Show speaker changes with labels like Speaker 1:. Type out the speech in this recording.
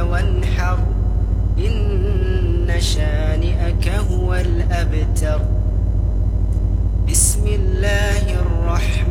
Speaker 1: وانحر إن شانئك هو الأبتر. بسم الله الرحمن